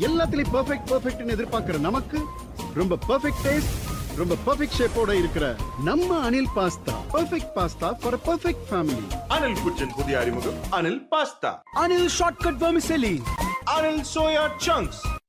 எல்லாத்துலயும் பெர்ஃபெக்ட்னு எதிர்பார்க்கிற நமக்கு ரொம்ப பெர்ஃபெக்ட் டேஸ்ட், ரொம்ப பெர்ஃபெக்ட் ஷேப்போட இருக்கிற நம்ம Anil pasta perfect pasta for perfect family. Anil குச்சின் புதிய அறிமுகம் Anil pasta. Anil shortcut vermicelli. Anil soya chunks.